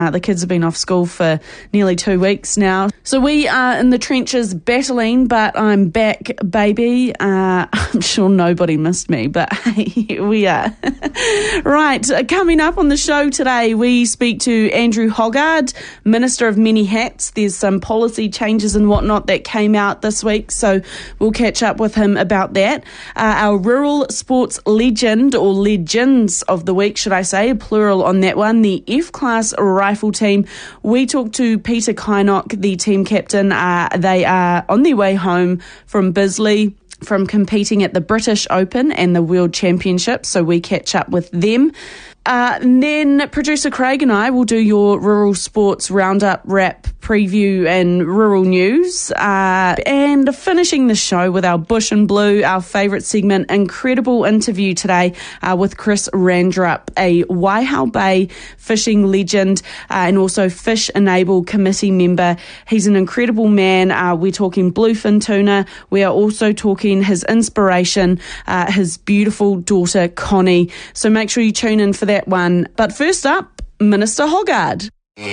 The kids have been off school for nearly 2 weeks now. So we are in the trenches battling, but I'm back, baby. I'm sure nobody missed me, but hey, here we are. Right, coming up on the show today, we speak to Andrew Hoggard, Minister of Many Hats. There's some policy changes and whatnot that came out this week, so we'll catch up with him about that. Our rural sports legend, or legends of the week, should I say, plural on that one, the F-Class Rifle team. We talked to Peter Kynock, the team captain. They are on their way home from Bisley from competing at the British Open and the World Championship, so we catch up with them. And then producer Craig and I will do your rural sports roundup, wrap, preview and rural news. And finishing the show with our Bush and Blue, our favourite segment, incredible interview today with Chris Randrup, a Waihau Bay fishing legend and also Fish Enable committee member. He's an incredible man. We're talking bluefin tuna. We are also talking his inspiration, his beautiful daughter Connie. So make sure you tune in for that one. But first up, Minister Hoggard.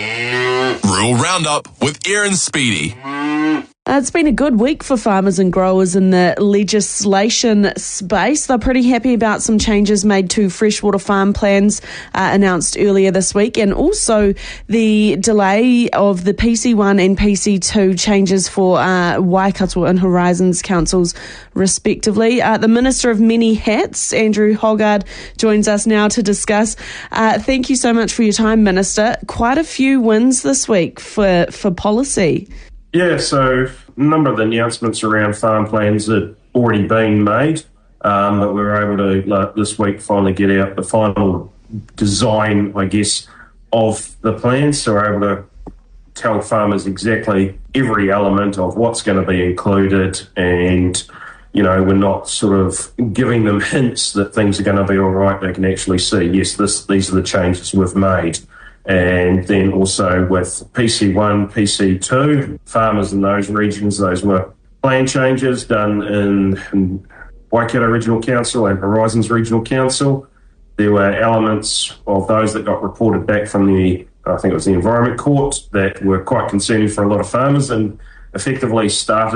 Rural Roundup with Aaron Speedy. It's been a good week for farmers and growers in the legislation space. They're pretty happy about some changes made to freshwater farm plans announced earlier this week, and also the delay of the PC1 and PC2 changes for Waikato and Horizons councils, respectively. The Minister of Many Hats, Andrew Hoggard, joins us now to discuss. Thank you so much for your time, Minister. Quite a few wins this week for policy. Yeah, so a number of the announcements around farm plans had already been made, but we were able to, this week, finally get out the final design, I guess, of the plans. So we're able to tell farmers exactly every element of what's going to be included, and, you know, we're not sort of giving them hints that things are going to be all right. They can actually see, yes, these are the changes we've made. And then also with PC1, PC2, farmers in those regions, those were plan changes done in Waikato Regional Council and Horizons Regional Council. There were elements of those that got reported back from the Environment Court that were quite concerning for a lot of farmers, and effectively set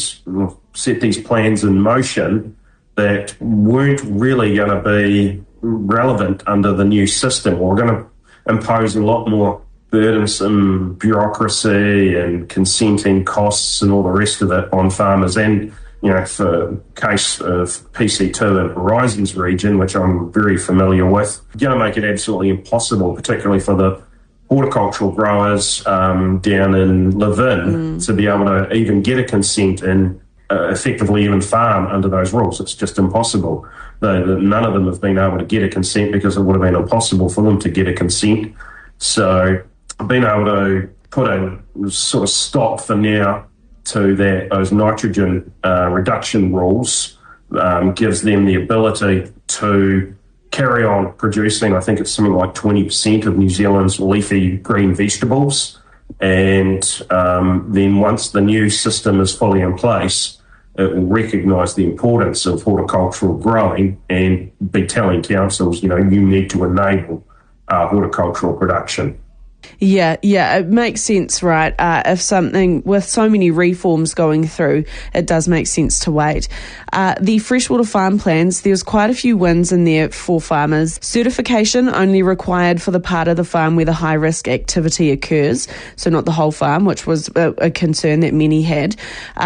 these plans in motion that weren't really going to be relevant under the new system, or going to impose a lot more burdensome bureaucracy and consenting costs and all the rest of it on farmers. And, you know, for case of PC2 and Horizons region, which I'm very familiar with, going to make it absolutely impossible, particularly for the horticultural growers down in Levin, to be able to even get a consent and effectively even farm under those rules. It's just impossible. None of them have been able to get a consent because it would have been impossible for them to get a consent. So being able to put a sort of stop for now to those nitrogen reduction rules gives them the ability to carry on producing, I think it's something like 20% of New Zealand's leafy green vegetables. And then once the new system is fully in place, it will recognise the importance of horticultural growing and be telling councils, you know, you need to enable horticultural production. Yeah, it makes sense, right? If something with so many reforms going through, it does make sense to wait. The freshwater farm plans, there's quite a few wins in there for farmers. Certification only required for the part of the farm where the high-risk activity occurs, so not the whole farm, which was a concern that many had.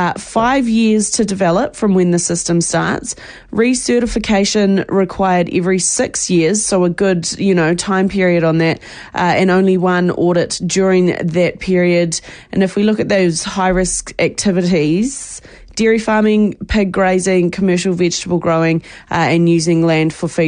5 years to develop from when the system starts. Recertification required every 6 years, so a good, time period on that, and only one audit during that period. And if we look at those high-risk activities, dairy farming, pig grazing, commercial vegetable growing, and using land for feed